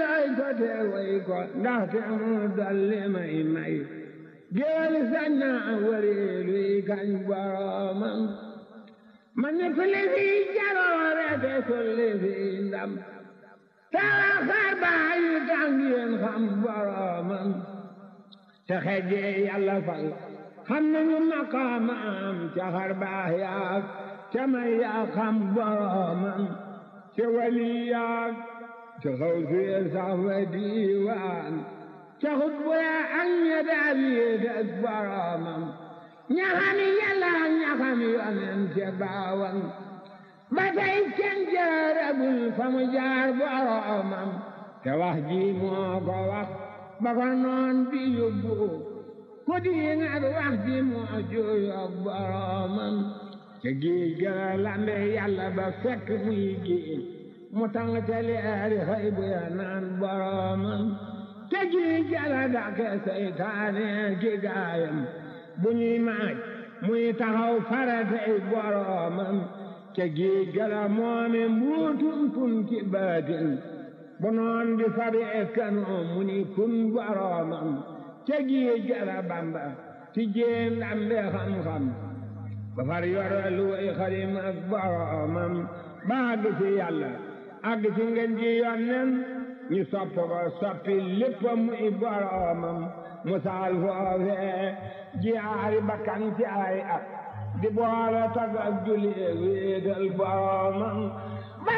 looy ko te way ko ndaxte mu dolli may géwél sañ na wëreeluy kañ boromam ma nekk li fi jaloore te sulli fi ndam tawa xar baa yu tax ngeen xam boromam te xejee yàlla fal xam nañu maqaamam ca xar baax yaak ca may yaa xam boromam ca wali yaak ca xaw suye sax wa diiwaan ca xutbu ya ak ña daal yéet ak boromam ña xami yàlla ña xami yonen ca baawan ba tey kenn jaaragul fa mu jaar boromam te wax ji moo ko wax ba ko noon bi yóbbu ku diingat wax ji moo juyoog boromam te géej ga lambe yàlla ba fekk muy géej mu tàng ca leeri xëy bu ya naan boromam te géej ga la dàqe seytaane ki gaayam bu ñuy maaj muy taxaw faratey boromam te géej ga la moome mbuutum kun ci baatin bu noon bi fabi ekkanoo mu ni kun boromam te géej ga la Bamba ci jéem lambe xam-xam ba far yoro lu way xadim ak boromam ba àgg ci yàlla àgg ci ngeen ji yonnen ñu sopp ko soppi lépp muy boromam mu saal foofee jiyaari bakkan ci ay at di boole tagg ak julli wéetal boromam ba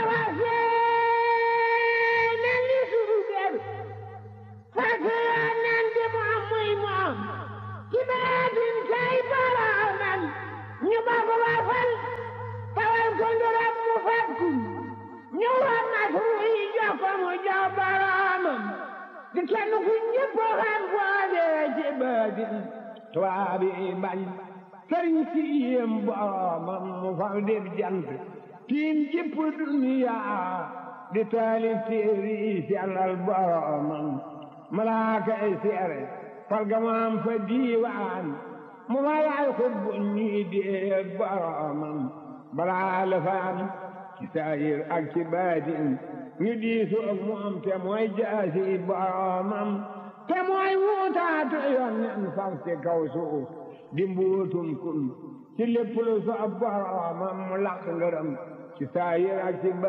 wasee nen li suugal fasee nen di moom muy moom ci baatin kay boromam ñu bokk ba fal tawal ko nduram mu fakku ñu war na suuy jox ko mu jox boromam di kenn ku ñëpp xam boodee ci baatin tuwaabi bañ sëriñ si yéem boromam mu fal def jant tiim jëpp duniya di taalif téeri sellal boromam malaaka ay seere fal gamaam fa diiwaan mu falaay xutbu ñuy déeg boromam balaa la fa am ci saayir ak ci baatin ñu diisu ak moom te mooy jaasi boromam te mooy wuutaatu yonnen faf ci kaw suuf di mbuutum kun ci lépp lu soob boromam mu laq ngërëm ci saayir ak ci